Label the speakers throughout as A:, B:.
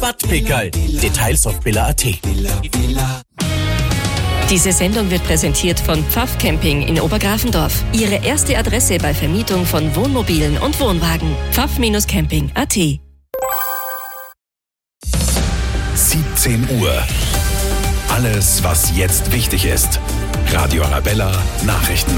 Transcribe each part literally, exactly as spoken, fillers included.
A: Rabattpickerl. Details auf billa punkt at.
B: Diese Sendung wird präsentiert von Pfaff Camping in Obergrafendorf. Ihre erste Adresse bei Vermietung von Wohnmobilen und Wohnwagen. pfaff Camping punkt at.
C: siebzehn Uhr. Alles, was jetzt wichtig ist. Radio Arabella Nachrichten.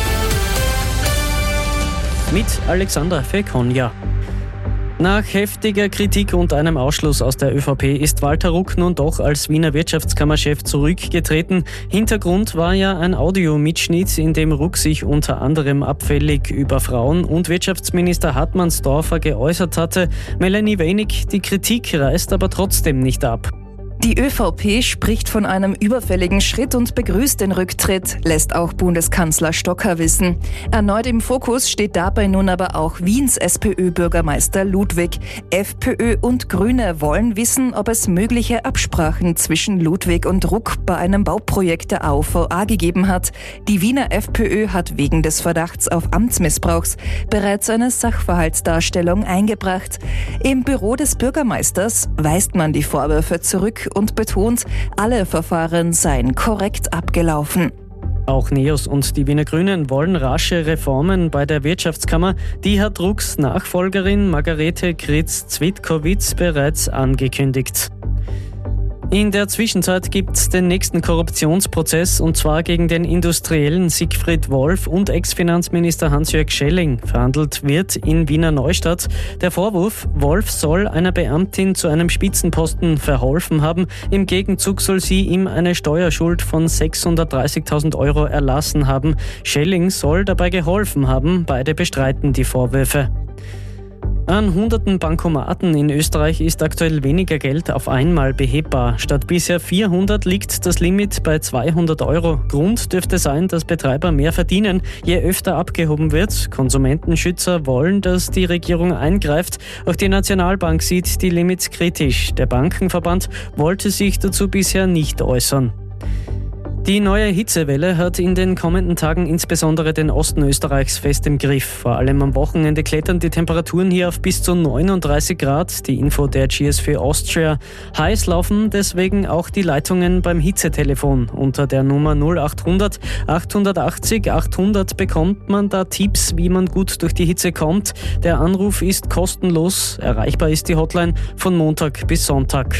D: Mit Alexander Fekonja. Nach heftiger Kritik und einem Ausschluss aus der ÖVP ist Walter Ruck nun doch als Wiener Wirtschaftskammerchef zurückgetreten. Hintergrund war ja ein Audiomitschnitt, in dem Ruck sich unter anderem abfällig über Frauen und Wirtschaftsminister Hartmannsdorfer geäußert hatte. Melanie Wenig, die Kritik reißt aber trotzdem nicht ab.
E: Die ÖVP spricht von einem überfälligen Schritt und begrüßt den Rücktritt, lässt auch Bundeskanzler Stocker wissen. Erneut im Fokus steht dabei nun aber auch Wiens SPÖ-Bürgermeister Ludwig. FPÖ und Grüne wollen wissen, ob es mögliche Absprachen zwischen Ludwig und Ruck bei einem Bauprojekt der A U V A gegeben hat. Die Wiener FPÖ hat wegen des Verdachts auf Amtsmissbrauchs bereits eine Sachverhaltsdarstellung eingebracht. Im Büro des Bürgermeisters weist man die Vorwürfe zurück und betont, alle Verfahren seien korrekt abgelaufen.
D: Auch NEOS und die Wiener Grünen wollen rasche Reformen bei der Wirtschaftskammer. Die hat Rucks Nachfolgerin Margarete Kritz-Zwitkowitz bereits angekündigt. In der Zwischenzeit gibt es den nächsten Korruptionsprozess, und zwar gegen den Industriellen Siegfried Wolf und Ex-Finanzminister Hans-Jörg Schelling. Verhandelt wird in Wiener Neustadt. Der Vorwurf: Wolf soll einer Beamtin zu einem Spitzenposten verholfen haben. Im Gegenzug soll sie ihm eine Steuerschuld von sechshundertdreißigtausend Euro erlassen haben. Schelling soll dabei geholfen haben. Beide bestreiten die Vorwürfe. An hunderten Bankomaten in Österreich ist aktuell weniger Geld auf einmal behebbar. Statt bisher vierhundert liegt das Limit bei zweihundert Euro. Grund dürfte sein, dass Betreiber mehr verdienen, je öfter abgehoben wird. Konsumentenschützer wollen, dass die Regierung eingreift. Auch die Nationalbank sieht die Limits kritisch. Der Bankenverband wollte sich dazu bisher nicht äußern. Die neue Hitzewelle hat in den kommenden Tagen insbesondere den Osten Österreichs fest im Griff. Vor allem am Wochenende klettern die Temperaturen hier auf bis zu neununddreißig Grad. Die Info der G S V Austria. Heiß laufen deswegen auch die Leitungen beim Hitzetelefon. Unter der Nummer null achthundert achthundertachtzig achthundert bekommt man da Tipps, wie man gut durch die Hitze kommt. Der Anruf ist kostenlos. Erreichbar ist die Hotline von Montag bis Sonntag.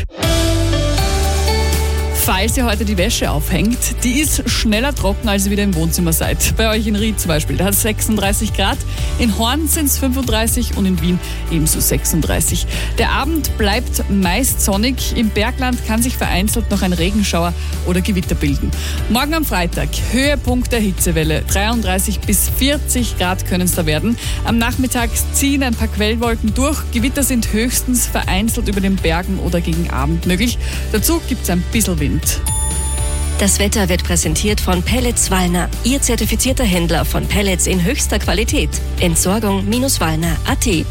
F: Falls ihr heute die Wäsche aufhängt, die ist schneller trocken, als ihr wieder im Wohnzimmer seid. Bei euch in Ried zum Beispiel, da hat es sechsunddreißig Grad, in Horn sind es fünfunddreißig und in Wien ebenso sechsunddreißig. Der Abend bleibt meist sonnig, im Bergland kann sich vereinzelt noch ein Regenschauer oder Gewitter bilden. Morgen am Freitag, Höhepunkt der Hitzewelle, dreiunddreißig bis vierzig Grad können es da werden. Am Nachmittag ziehen ein paar Quellwolken durch, Gewitter sind höchstens vereinzelt über den Bergen oder gegen Abend möglich. Dazu gibt es ein bisschen Wind.
B: Das Wetter wird präsentiert von Pellets Wallner, Ihr zertifizierter Händler von Pellets in höchster Qualität. Entsorgung Wallner punkt at.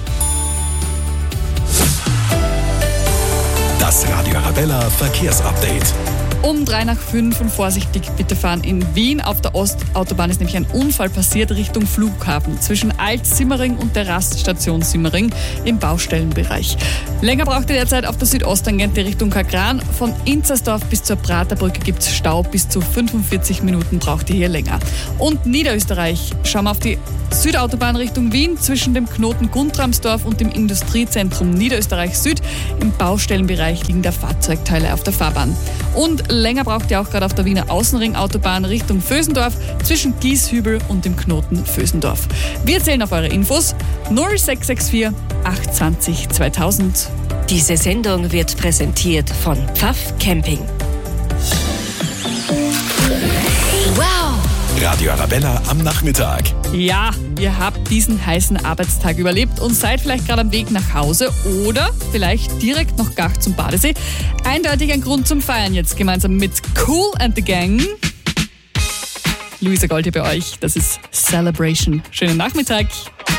C: Das Radio Arabella Verkehrsupdate.
F: Um drei nach fünf und vorsichtig bitte fahren in Wien. Auf der Ostautobahn ist nämlich ein Unfall passiert Richtung Flughafen zwischen Alt-Simmering und der Raststation Simmering im Baustellenbereich. Länger braucht ihr derzeit auf der Südosttangente Richtung Kagran. Von Inzersdorf bis zur Praterbrücke gibt es Stau. Bis zu fünfundvierzig Minuten braucht ihr hier länger. Und Niederösterreich. Schauen wir auf die Südautobahn Richtung Wien zwischen dem Knoten Guntramsdorf und dem Industriezentrum Niederösterreich Süd. Im Baustellenbereich liegen da Fahrzeugteile auf der Fahrbahn. Und länger braucht ihr auch gerade auf der Wiener Außenringautobahn Richtung Vösendorf zwischen Gieshübel und dem Knoten Vösendorf. Wir zählen auf eure Infos null sechs sechs vier acht zwei null zweitausend.
B: Diese Sendung wird präsentiert von Pfaff Camping.
C: Wow! Radio Arabella am Nachmittag.
F: Ja, ihr habt diesen heißen Arbeitstag überlebt und seid vielleicht gerade am Weg nach Hause oder vielleicht direkt noch gar zum Badesee. Eindeutig ein Grund zum Feiern jetzt gemeinsam mit Kool and the Gang. Luisa Gold hier bei euch, das ist Celebration. Schönen Nachmittag.